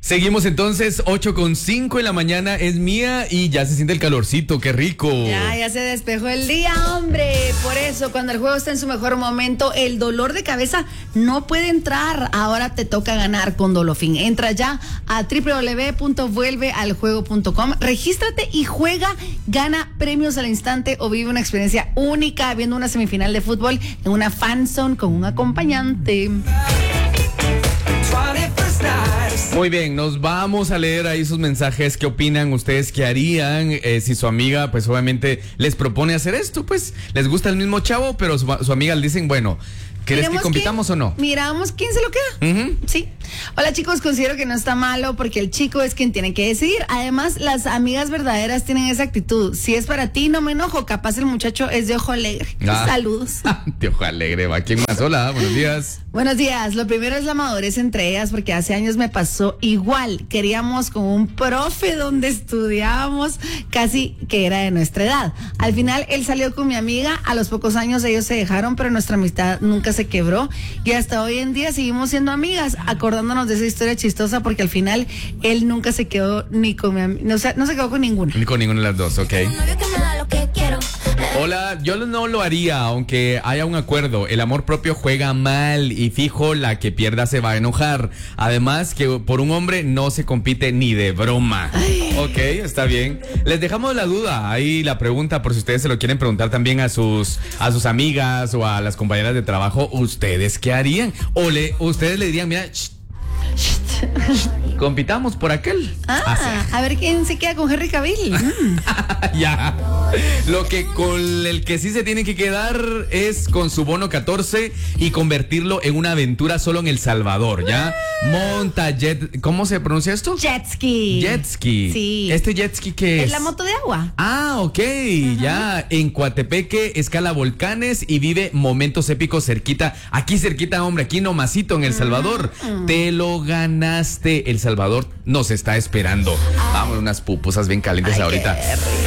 Seguimos entonces, 8:05 en la mañana, es mía y ya se siente el calorcito, qué rico. Ya se despejó el día, hombre. Por eso, cuando el juego está en su mejor momento, el dolor de cabeza no puede entrar. Ahora te toca ganar con Dolofin. Entra ya a www.vuelvealjuego.com, regístrate y juega, gana premios al instante o vive una experiencia única viendo una semifinal de fútbol en una fanzone con un acompañante. Muy bien, nos vamos a leer ahí sus mensajes. ¿Qué opinan ustedes? ¿Qué harían si su amiga, pues obviamente, les propone hacer esto? Pues les gusta el mismo chavo, pero su amiga le dicen, bueno, ¿quieres que compitamos o no? Miramos quién se lo queda. Sí. Hola, chicos, considero que no está malo porque el chico es quien tiene que decidir. Además, las amigas verdaderas tienen esa actitud. Si es para ti, no me enojo. Capaz el muchacho es de ojo alegre. Saludos. De ojo alegre, va. ¿Quién más? Hola, buenos días. Buenos días. Lo primero es la madurez entre ellas, porque hace años me pasó igual. Queríamos con un profe donde estudiábamos, casi que era de nuestra edad. Al final, él salió con mi amiga. A los pocos años ellos se dejaron, pero nuestra amistad nunca se quebró. Y hasta hoy en día seguimos siendo amigas, acordándonos de esa historia chistosa, porque al final él nunca se quedó ni con mi amiga. No se quedó con ninguna. Ni con ninguna de las dos, ok. Hola, yo no lo haría, aunque haya un acuerdo. El amor propio juega mal y fijo, la que pierda se va a enojar. Además, que por un hombre no se compite ni de broma. Ok, está bien. Les dejamos la duda, ahí la pregunta, por si ustedes se lo quieren preguntar también a sus amigas o a las compañeras de trabajo. ¿Ustedes qué harían? O ustedes le dirían, mira, compitamos por aquel. A ver quién se queda con Henry Cavill. Ya. Lo que con el que sí se tiene que quedar es con su bono 14 y convertirlo en una aventura solo en El Salvador, ¿ya? Monta ¿cómo se pronuncia esto? Jet ski. Jet ski. Sí. ¿Este jet ski qué es? Es la moto de agua. Ok, ya. En Coatepeque escala volcanes y vive momentos épicos cerquita. Aquí cerquita, hombre, aquí nomasito en El Salvador. Te lo ganaste. El Salvador nos está esperando. Vamos, unas pupusas bien calientes ahorita.